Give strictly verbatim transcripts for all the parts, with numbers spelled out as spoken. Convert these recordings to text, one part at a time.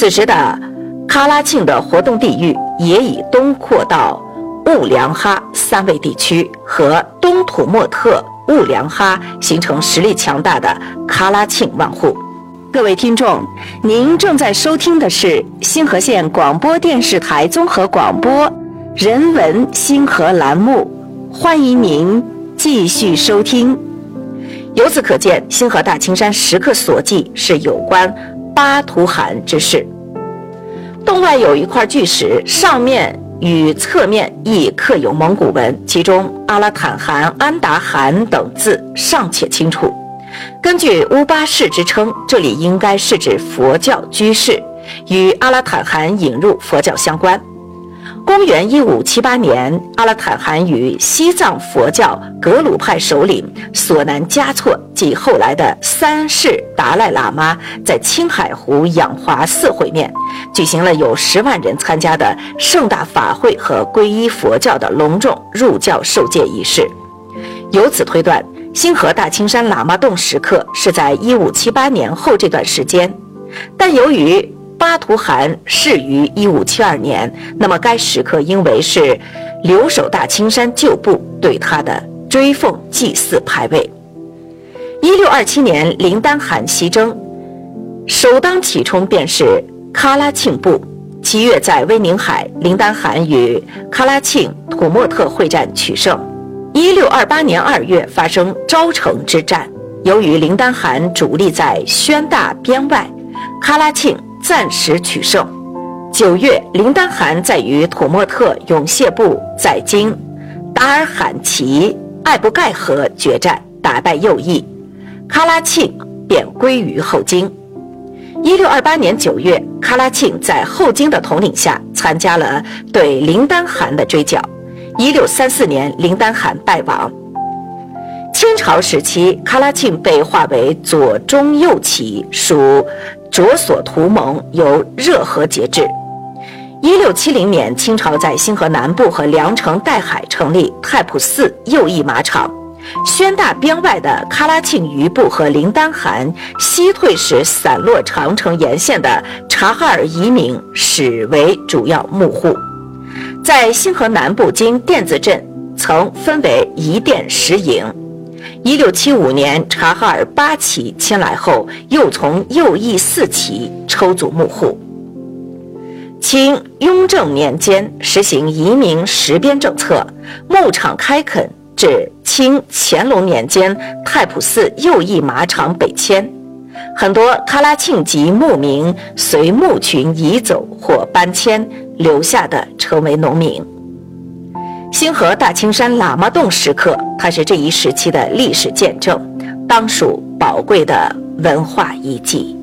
此时的喀拉沁的活动地域也已东扩到兀良哈三卫地区和东土默特、兀良哈，形成实力强大的喀拉沁万户。各位听众，您正在收听的是星河县广播电视台综合广播人文星河栏目，欢迎您继续收听。由此可见，星河大青山石刻所记是有关巴图汗之事。洞外有一块巨石，上面与侧面亦刻有蒙古文，其中阿拉坦汗、安达汗等字尚且清楚。根据乌巴氏之称，这里应该是指佛教居士，与阿拉坦汗引入佛教相关。公元一五七八年，阿拉坦汗与西藏佛教格鲁派首领索南嘉措及后来的三世达赖喇嘛在青海湖养华寺会面，举行了有十万人参加的盛大法会和皈依佛教的隆重入教受戒仪式。由此推断，星河大青山喇嘛洞石刻是在一五七八年后这段时间，但由于巴图汗逝于一五七二年，那么该石刻应为是留守大青山旧部对他的追奉祭祀牌位。一六二七年，林丹汗西征，首当其冲便是喀拉沁部。七月在威宁海，林丹汗与喀拉沁、土默特会战取胜。一六二八年二月发生昭城之战，由于林丹汗主力在宣大边外，喀拉沁暂时取胜。九月，林丹汗在与土默特永谢部在京达尔罕旗艾布盖河决战，打败右翼，喀拉沁便归于后金。一六二八年九月，喀拉沁在后金的统领下参加了对林丹汗的追剿。一六三四年，林丹汗败亡。清朝时期，喀拉沁被划为左中右旗，属卓索图盟，由热河节制。一六七零年，清朝在星河南部和凉城岱海成立太仆寺右翼马场。宣大边外的喀拉沁余部和林丹汗西退时散落长城沿线的察哈尔移民始为主要牧户。在星河南部经甸子镇曾分为一甸十营。一六七五年，察哈尔八旗迁来后，又从右翼四旗抽组牧户。清雍正年间实行移民实边政策，牧场开垦至清乾隆年间，太仆寺右翼马场北迁，很多喀拉沁籍牧民随牧群移走或搬迁，留下的成为农民。星河大青山喇嘛洞石刻，它是这一时期的历史见证，当属宝贵的文化遗迹。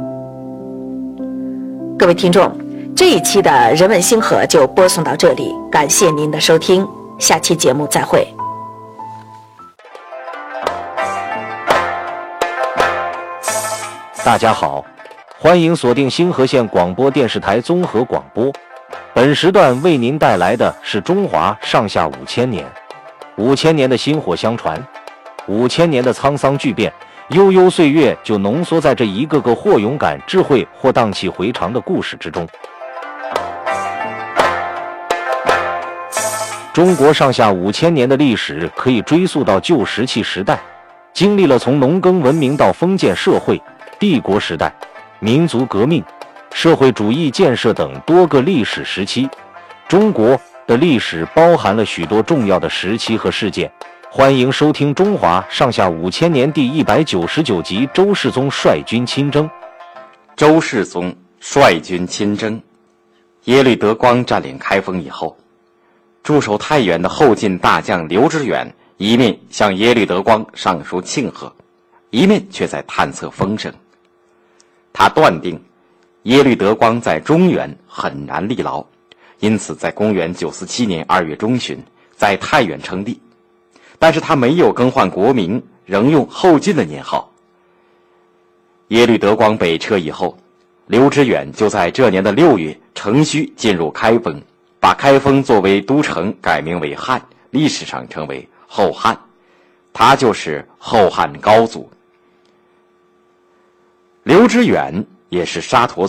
各位听众，这一期的人文星河就播送到这里，感谢您的收听，下期节目再会。 大家好，欢迎锁定星河县广播电视台综合广播。本时段为您带来的是中华上下五千年，五千年的薪火相传，五千年的沧桑巨变，悠悠岁月就浓缩在这一个个或勇敢、智慧或荡气回肠的故事之中。中国上下五千年的历史可以追溯到旧石器时代，经历了从农耕文明到封建社会、帝国时代、民族革命、社会主义建设等多个历史时期。中国的历史包含了许多重要的时期和事件。欢迎收听《中华上下五千年》第一百九十九集，周世宗率军亲征。 周世宗率军亲征，耶律德光占领开封以后，驻守太原的后晋大将刘知远一面向耶律德光上书庆贺，一面却在探测风声。他断定耶律德光在中原很难立牢，因此在公元九四七年二月中旬在太原称帝，但是他没有更换国名，仍用后晋的年号。耶律德光北撤以后，刘知远就在这年的六月乘虚进入开封，把开封作为都城改名为汉，历史上称为后汉，他就是后汉高祖。刘知远也是沙陀